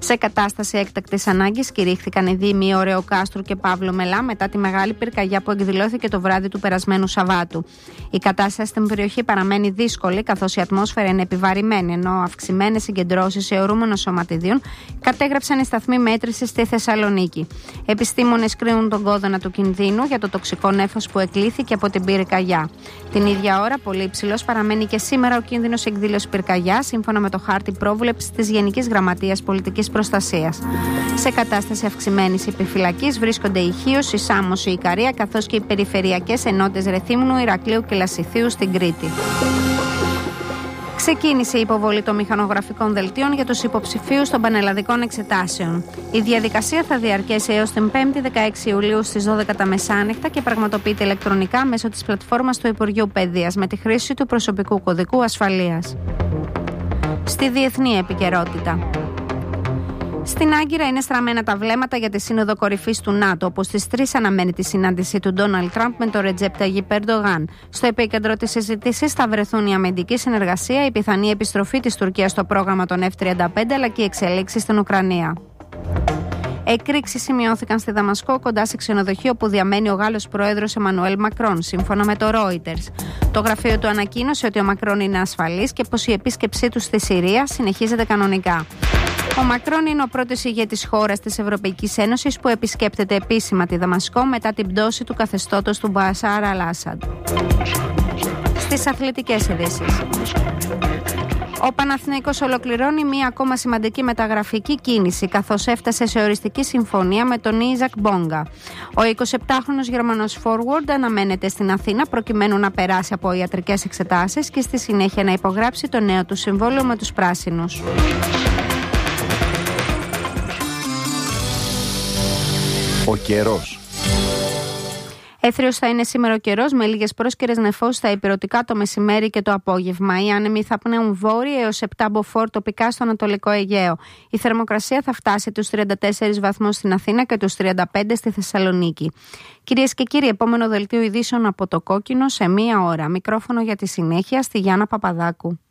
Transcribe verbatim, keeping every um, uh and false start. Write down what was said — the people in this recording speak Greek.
Σε κατάσταση έκτακτης ανάγκης κηρύχθηκαν οι δήμοι Ωρεοκάστρου και Παύλο Μελά μετά τη μεγάλη πυρκαγιά που εκδηλώθηκε το βράδυ του περασμένου Σαββάτου. Η κατάσταση στην περιοχή παραμένει δύσκολη, καθώς η ατμόσφαιρα είναι επιβαρημένη, ενώ αυξημένες συγκεντρώσεις αιωρούμενων σωματιδίων κατέγραψαν οι σταθμοί μέτρησης στη Θεσσαλονίκη. Επιστήμονες κρίνουν τον κόδωνα του κινδύνου για το τοξικό νέφος που εκλήθη από την πυρκαγιά. Την ίδια ώρα, πολύ υψηλός παραμένει και σήμερα ο κίνδυνος εκδήλωσης πυρκαγιάς, σύμφωνα με το χάρτη πρόβλεψης της Γενικής Γραμματείας Πολιτικής Προστασίας. Σε κατάσταση αυξημένης επιφυλακής βρίσκονται η Χίος, η Σάμος, η Ικαρία, καθώς και οι περιφερειακές ενότητες Ρεθύμνου, Ηρακλείου και Λασιθίου στην Κρήτη. Ξεκίνησε η υποβολή των μηχανογραφικών δελτίων για τους υποψηφίους των πανελλαδικών εξετάσεων. Η διαδικασία θα διαρκέσει έως την πέμπτη δεκαέξι Ιουλίου στις δώδεκα τα μεσάνυχτα και πραγματοποιείται ηλεκτρονικά μέσω της πλατφόρμας του Υπουργείου Παιδείας με τη χρήση του προσωπικού κωδικού ασφαλείας. Στη διεθνή επικαιρότητα. Στην Άγκυρα είναι στραμμένα τα βλέμματα για τη Σύνοδο Κορυφής του ΝΑΤΟ, όπου στις τρεις αναμένει τη συνάντηση του Ντόναλντ Τραμπ με τον Ρετζέπ Ταγιίπ Ερντογάν. Στο επίκεντρο της συζήτησης θα βρεθούν η αμυντική συνεργασία, η πιθανή επιστροφή της Τουρκίας στο πρόγραμμα των εφ τριάντα πέντε αλλά και οι εξελίξεις στην Ουκρανία. Εκρήξεις σημειώθηκαν στη Δαμασκό κοντά σε ξενοδοχείο που διαμένει ο Γάλλος πρόεδρος Εμμανουέλ Μακρόν, σύμφωνα με το Reuters. Το γραφείο του ανακοίνωσε ότι ο Μακρόν είναι ασφαλής και πως η επίσκεψή του στη Συρία συνεχίζεται κανονικά. Ο Μακρόν είναι ο πρώτος ηγέτης χώρας της Ευρωπαϊκής Ένωσης που επισκέπτεται επίσημα τη Δαμασκό μετά την πτώση του καθεστώτος του Μπασάρ Αλ-Άσαντ. Στις αθλητικές ειδήσεις. Ο Παναθηναϊκός ολοκληρώνει μία ακόμα σημαντική μεταγραφική κίνηση, καθώς έφτασε σε οριστική συμφωνία με τον Ιζακ Μπόγκα. Ο εικοσιεπτάχρονος Γερμανός forward αναμένεται στην Αθήνα προκειμένου να περάσει από ιατρικές εξετάσεις και στη συνέχεια να υπογράψει το νέο του συμβόλαιο με τους πράσινους. Ο καιρός. Έθριος θα είναι σήμερα ο καιρός με λίγες πρόσκαιρες νεφώσεις στα ηπειρωτικά το μεσημέρι και το απόγευμα. Οι άνεμοι θα πνέουν βόρεια έως επτά μποφόρ τοπικά στο Ανατολικό Αιγαίο. Η θερμοκρασία θα φτάσει τους τριάντα τέσσερις βαθμούς στην Αθήνα και τους τριάντα πέντε στη Θεσσαλονίκη. Κυρίες και κύριοι, επόμενο δελτίο ειδήσεων από το Κόκκινο σε μία ώρα. Μικρόφωνο για τη συνέχεια στη Γιάννα Παπαδάκου.